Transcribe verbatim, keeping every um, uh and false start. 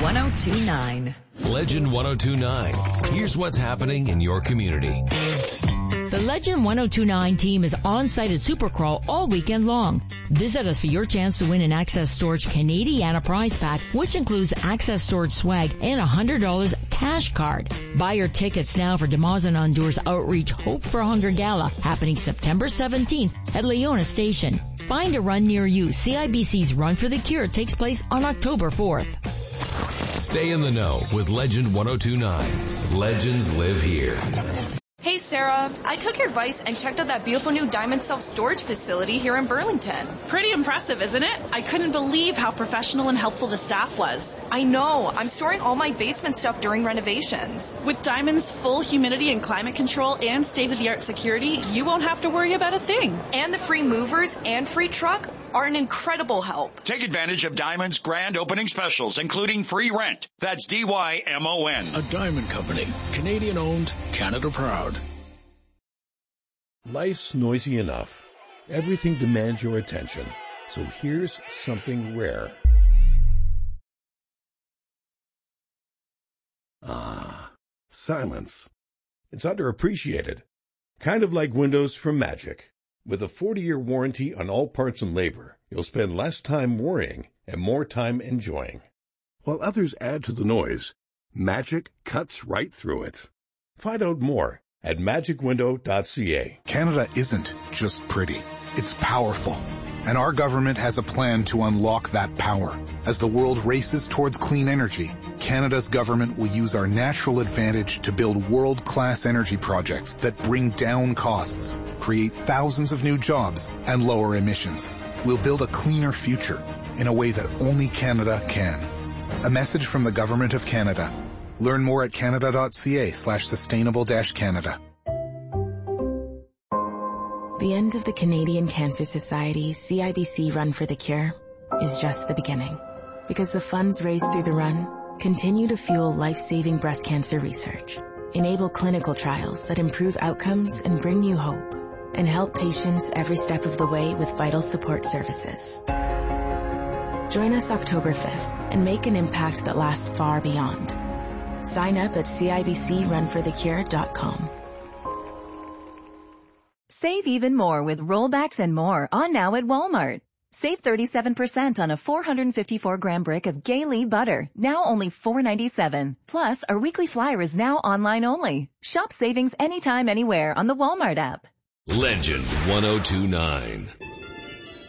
one oh two point nine. Legend one oh two point nine. Here's what's happening in your community. The Legend one oh two point nine team is on site at Supercrawl all weekend long. Visit us for your chance to win an Access Storage Canadiana prize pack, which includes Access Storage swag and a one hundred dollars cash card. Buy your tickets now for Demoz and Ondur's Outreach Hope for Hunger Gala, happening September seventeenth at Leona Station. Find a run near you. C I B C's Run for the Cure takes place on October fourth. Stay in the know with Legend one oh two point nine. Legends live here. Hey Sarah, I took your advice and checked out that beautiful new Diamond self-storage facility here in Burlington. Pretty impressive, isn't it? I couldn't believe how professional and helpful the staff was. I know. I'm storing all my basement stuff during renovations. With Diamond's full humidity and climate control and state-of-the-art security, you won't have to worry about a thing. And the free movers and free truck are an incredible help. Take advantage of Diamond's grand opening specials, including free rent. That's D Y M O N. A Diamond Company. Canadian owned, Canada proud. Life's noisy enough. Everything demands your attention. So here's something rare. Ah, silence. It's underappreciated. Kind of like Windows from Magic. With a forty-year warranty on all parts and labor, you'll spend less time worrying and more time enjoying. While others add to the noise, Magic cuts right through it. Find out more at magic window dot c a. Canada isn't just pretty. It's powerful. And our government has a plan to unlock that power. As the world races towards clean energy, Canada's government will use our natural advantage to build world-class energy projects that bring down costs, create thousands of new jobs, and lower emissions. We'll build a cleaner future in a way that only Canada can. A message from the Government of Canada. Learn more at canada dot c a slash sustainable dash Canada. The end of the Canadian Cancer Society's C I B C Run for the Cure is just the beginning, because the funds raised through the run continue to fuel life-saving breast cancer research, enable clinical trials that improve outcomes and bring you hope, and help patients every step of the way with vital support services. Join us October fifth and make an impact that lasts far beyond. Sign up at C I B C run for the cure dot com. Save even more with rollbacks and more on now at Walmart. Save thirty-seven percent on a four hundred fifty-four gram brick of Gay-Lee butter, now only four ninety-seven. Plus, our weekly flyer is now online only. Shop savings anytime, anywhere on the Walmart app. Legend one oh two point nine.